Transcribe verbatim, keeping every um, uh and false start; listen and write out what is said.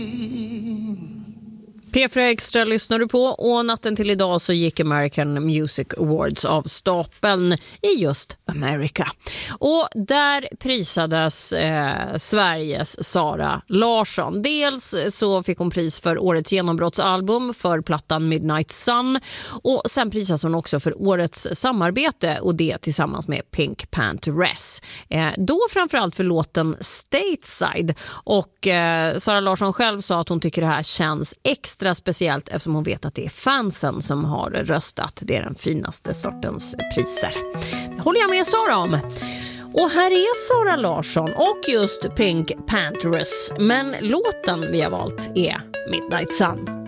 P fyra Extra lyssnar du på, och natten till idag så gick American Music Awards av stapeln i just America. Och där prisades eh, Sveriges Sara Larsson. Dels så fick hon pris för årets genombrottsalbum för plattan Midnight Sun, och sen prisas hon också för årets samarbete, och det tillsammans med Pink Pantheress. Eh, då framförallt för låten Stateside, och eh, Sara Larsson själv sa att hon tycker det här känns extra speciellt eftersom hon vet att det är fansen som har röstat. Det är den finaste sortens priser. Det håller jag med Sara om. Och här är Sara Larsson och just Pink Pantheress. Men låten vi har valt är Midnight Sun.